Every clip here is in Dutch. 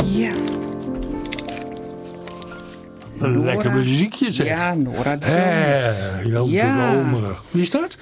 Ja. Een lekker muziekje zeg. Ja, Nora Jones. Ja. Dromerig. Wie is dat?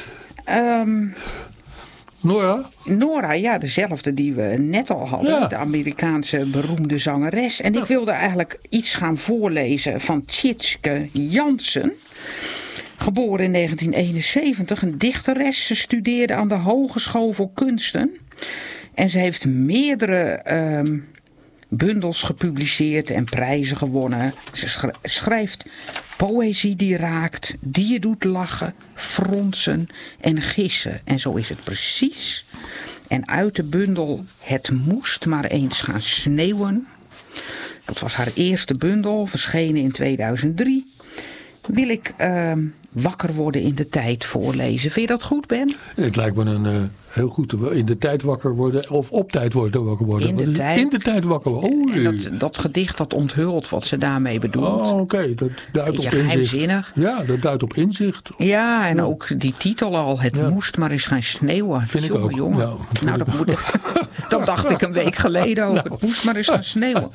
Nora? Nora, ja, dezelfde die we net al hadden. Ja. De Amerikaanse beroemde zangeres. En ik wilde eigenlijk iets gaan voorlezen van Tjitske Jansen. Geboren in 1971, een dichteres. Ze studeerde aan de Hogeschool voor Kunsten. En ze heeft meerdere bundels gepubliceerd en prijzen gewonnen. Ze schrijft poëzie die raakt, die je doet lachen, fronsen en gissen. En zo is het precies. En uit de bundel Het moest maar eens gaan sneeuwen. Dat was haar eerste bundel, verschenen in 2003. Wil ik wakker worden in de tijd voorlezen. Vind je dat goed, Ben? Het lijkt me een heel goed in de tijd wakker worden. Of op tijd wakker worden. In de tijd. In de tijd wakker worden. En dat gedicht dat onthult wat ze daarmee bedoelt. Oh, oké. Dat duidt op inzicht. Geheimzinnig. Ja, dat duidt op inzicht. Ja, en ook die titel al. Het moest maar eens gaan sneeuwen. Vind ik ook. Jongen. Ja, nou, dat dacht ik een week geleden ook. Het moest maar eens gaan sneeuwen.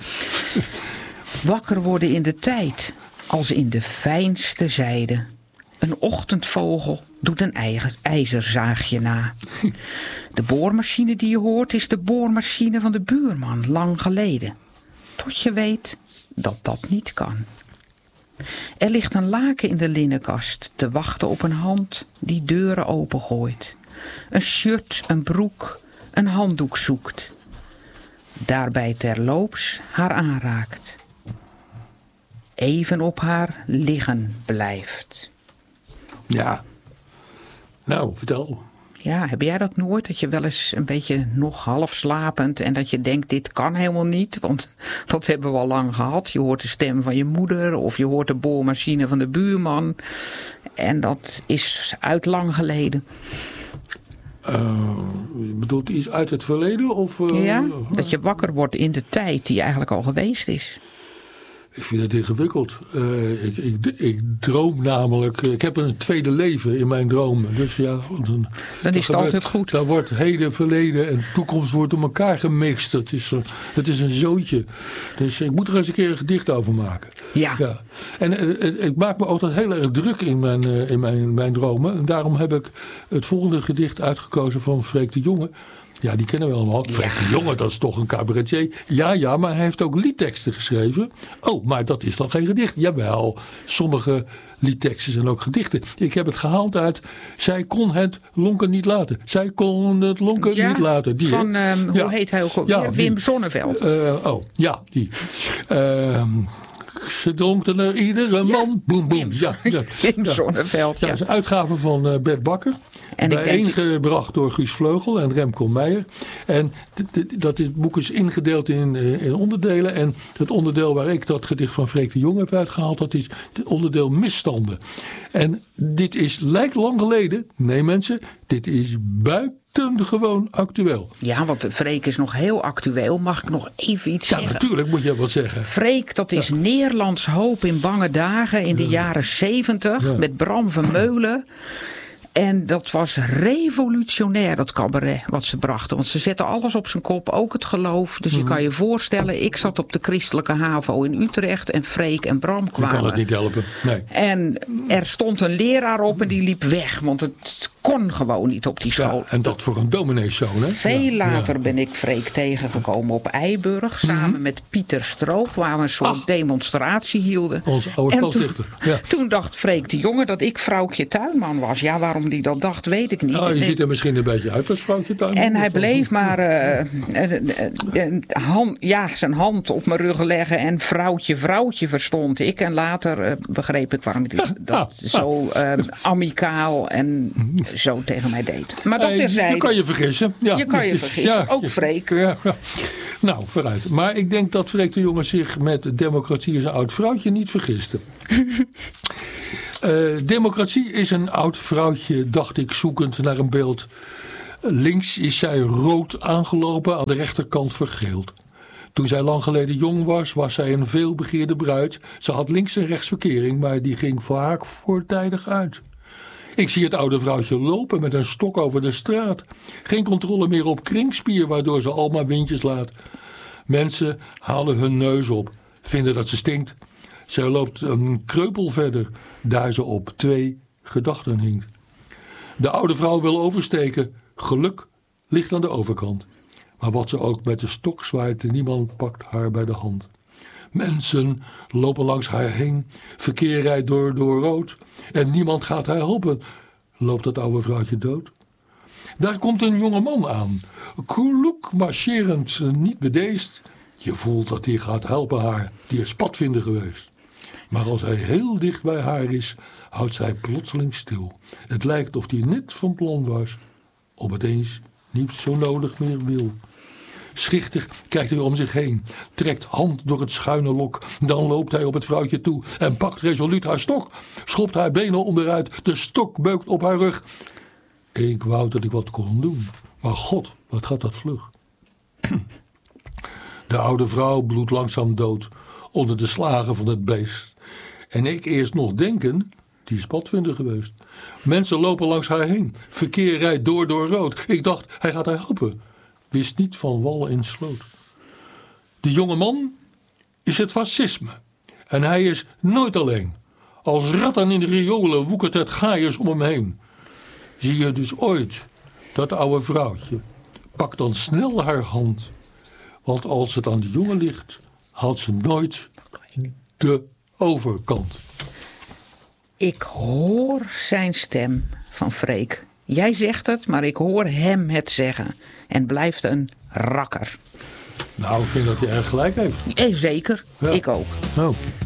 Wakker worden in de tijd. Als in de fijnste zijde. Een ochtendvogel doet een ijzerzaagje na. De boormachine die je hoort is de boormachine van de buurman lang geleden. Tot je weet dat dat niet kan. Er ligt een laken in de linnenkast te wachten op een hand die deuren opengooit. Een shirt, een broek, een handdoek zoekt. Daarbij terloops haar aanraakt. Even op haar liggen blijft. Ja. Nou, vertel. Ja, heb jij dat nooit? Dat je wel eens een beetje nog half slapend en dat je denkt dit kan helemaal niet. Want dat hebben we al lang gehad. Je hoort de stem van je moeder of je hoort de boormachine van de buurman. En dat is uit lang geleden. Je bedoelt iets uit het verleden? Of, Ja, dat je wakker wordt in de tijd die eigenlijk al geweest is. Ik vind het ingewikkeld. Ik droom namelijk. Ik heb een tweede leven in mijn dromen. Dus ja, Dan is het altijd goed. Dan wordt heden, verleden en toekomst wordt door elkaar gemixt. Het is een zootje. Dus ik moet er eens een keer een gedicht over maken. Ja. En ik maak me altijd heel erg druk in mijn dromen. En daarom heb ik het volgende gedicht uitgekozen van Freek de Jonge. Ja, die kennen we allemaal. Ja. Freek de Jonge, dat is toch een cabaretier. Ja, maar hij heeft ook liedteksten geschreven. Oh, maar dat is dan geen gedicht. Jawel, sommige liedteksten zijn ook gedichten. Ik heb het gehaald uit Zij kon het lonken niet laten. Zij kon het lonken niet laten. Die, van, hoe heet hij ook alweer? Ja, Wim Sonneveld. Die. Ze dronken er iedere man. Boem, boem. Wim Sonneveld. Ja, dat is een uitgave van Bert Bakker. En bijeengebracht door Guus Vleugel en Remco Meijer. En dat boek is ingedeeld in onderdelen. En het onderdeel waar ik dat gedicht van Freek de Jonge heb uitgehaald, dat is het onderdeel misstanden. En dit lijkt lang geleden. Nee mensen, dit is buitengewoon actueel. Ja, want Freek is nog heel actueel. Mag ik nog even iets zeggen? Ja, natuurlijk moet je wat zeggen. Freek, dat is Nederlands hoop in bange dagen in de jaren 70 met Bram Vermeulen. En dat was revolutionair, dat cabaret wat ze brachten. Want ze zetten alles op zijn kop, ook het geloof. Dus je kan je voorstellen, ik zat op de christelijke HAVO in Utrecht en Freek en Bram kwamen. Je kan het niet helpen, nee. En er stond een leraar op en die liep weg, want het kon gewoon niet op die school. Ja, en dat voor een domineeszoon, hè? Veel later ben ik Freek tegengekomen op Eiburg. Samen met Pieter Stroop, waar we een soort demonstratie hielden. Onze oude stadsdichter. Toen dacht Freek de Jonge dat ik vrouwtje Tuinman was. Ja, waarom die dat dacht, weet ik niet. Je ziet er misschien een beetje uit als vrouwtje Tuinman. En hij bleef maar zijn hand op mijn rug leggen en vrouwtje verstond ik. En later begreep ik waarom hij dat zo amicaal en zo tegen mij deed. Maar dat terzijde. Je kan je vergissen. Ja, je kan je vergissen. Ja, ook Freek. Ja. Nou, vooruit. Maar ik denk dat Freek de Jonge zich met democratie als een oud vrouwtje niet vergiste. Democratie is een oud vrouwtje, dacht ik, zoekend naar een beeld. Links is zij rood aangelopen, aan de rechterkant vergeeld. Toen zij lang geleden jong was zij een veelbegeerde bruid. Ze had links- en rechtsverkering, maar die ging vaak voortijdig uit. Ik zie het oude vrouwtje lopen met een stok over de straat. Geen controle meer op kringspier, waardoor ze al maar windjes laat. Mensen halen hun neus op, vinden dat ze stinkt. Zij loopt een kreupel verder, daar ze op 2 gedachten hinkt. De oude vrouw wil oversteken. Geluk ligt aan de overkant. Maar wat ze ook met de stok zwaait, niemand pakt haar bij de hand. Mensen lopen langs haar heen. Verkeer rijdt door rood. En niemand gaat haar helpen. Loopt dat oude vrouwtje dood? Daar komt een jonge man aan. Kloek marcherend, niet bedeesd. Je voelt dat hij gaat helpen haar. Die is padvinder geweest. Maar als hij heel dicht bij haar is, houdt zij plotseling stil. Het lijkt of hij net van plan was, of het eens niet zo nodig meer wil. Schichtig kijkt hij om zich heen, trekt hand door het schuine lok. Dan loopt hij op het vrouwtje toe en pakt resoluut haar stok. Schopt haar benen onderuit, de stok beukt op haar rug. Ik wou dat ik wat kon doen, maar god, wat gaat dat vlug. De oude vrouw bloedt langzaam dood onder de slagen van het beest. En ik eerst nog denken, die is padvinder geweest. Mensen lopen langs haar heen. Verkeer rijdt door rood. Ik dacht, hij gaat haar helpen. Wist niet van wal en sloot. De jonge man is het fascisme. En hij is nooit alleen. Als ratten in de riolen woekert het gaaiers om hem heen. Zie je dus ooit dat oude vrouwtje, pak dan snel haar hand. Want als het aan de jongen ligt, haalt ze nooit de overkant. Ik hoor zijn stem van Freek. Jij zegt het, maar ik hoor hem het zeggen. En blijft een rakker. Nou, ik vind dat hij erg gelijk heeft. Zeker, ja. Ik ook. Oh.